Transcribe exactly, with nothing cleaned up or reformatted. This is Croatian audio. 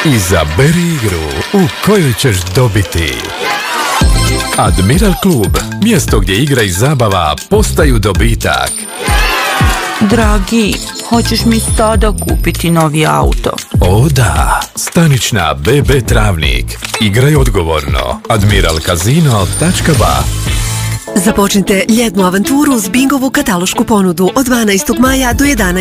Izaberi igru u kojoj ćeš dobiti. Admiral klub, mjesto gdje igra i zabava postaju dobitak. Dragi, hoćeš mi sada kupiti novi auto? O da, stanična be be Travnik. Igraj odgovorno. admiral casino tačka ba. Započnite ljetnu avanturu uz Bingovu katalošku ponudu od dvanaestog maja do jedanaestog